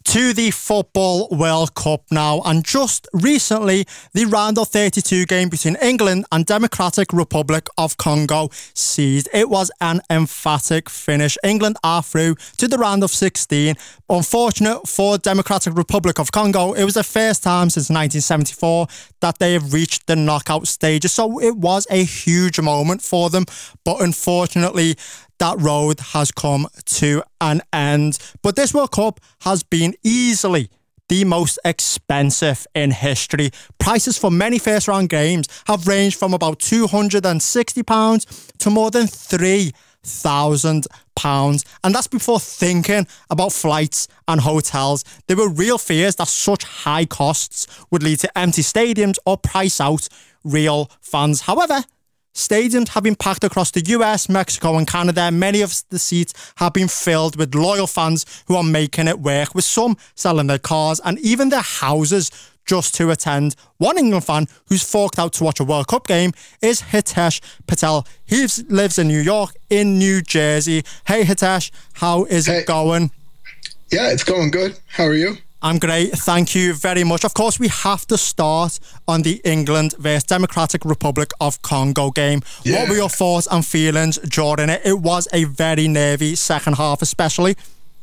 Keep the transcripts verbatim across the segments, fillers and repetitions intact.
to the Football World Cup now, and just recently the round of thirty-two game between England and Democratic Republic of Congo ceased. It was an emphatic finish. England are through to the round of sixteen. Unfortunate for Democratic Republic of Congo, it was the first time since nineteen seventy-four that they have reached the knockout stages, so it was a huge moment for them, but unfortunately that road has come to an end. But this World Cup has been easily the most expensive in history. Prices for many first round games have ranged from about two hundred sixty pounds to more than three thousand pounds. And that's before thinking about flights and hotels. There were real fears that such high costs would lead to empty stadiums or price out real fans. However, stadiums have been packed across the U S, Mexico and Canada. Many of the seats have been filled with loyal fans who are making it work, with some selling their cars and even their houses just to attend. One England fan who's forked out to watch a World Cup game is Hitesh Patel. He lives in New York, in New Jersey. Hey Hitesh, how is hey. it going? Yeah, it's going good. How are you? I'm great, thank you very much. Of course, we have to start on the England versus Democratic Republic of Congo game. Yeah. What were your thoughts and feelings during it? It was a very nervy second half, especially.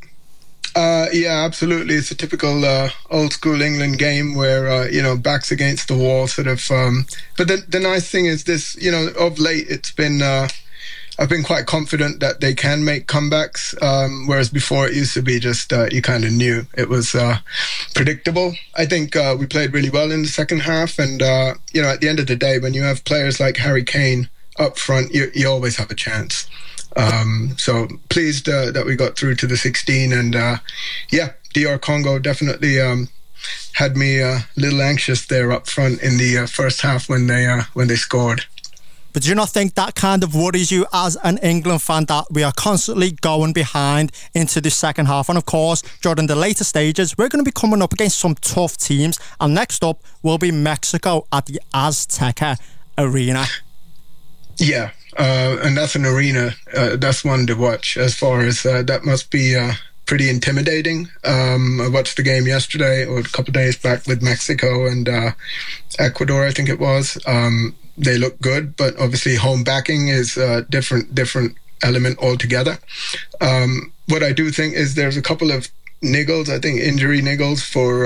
Uh, yeah, absolutely. It's a typical uh, old school England game where, uh, you know, backs against the wall sort of. Um, but the, the nice thing is this, you know, of late it's been... Uh, I've been quite confident that they can make comebacks, um, whereas before it used to be just uh, you kind of knew. It was uh, predictable. I think uh, we played really well in the second half, and uh, you know, at the end of the day, when you have players like Harry Kane up front, you, you always have a chance. Um, so pleased uh, that we got through to the sixteen, and uh, yeah, D R Congo definitely um, had me uh, a little anxious there up front in the uh, first half when they uh, when they scored. But do you not think that kind of worries you as an England fan, that we are constantly going behind into the second half? And of course, during the later stages, we're going to be coming up against some tough teams. And next up will be Mexico at the Azteca Arena. Yeah, uh, and that's an arena. Uh, that's one to watch, as far as uh, that must be uh, pretty intimidating. Um, I watched the game yesterday, or a couple of days back, with Mexico and uh, Ecuador, I think it was. Um, They look good, but obviously home backing is a different, different element altogether. Um, what I do think is there's a couple of niggles, I think injury niggles for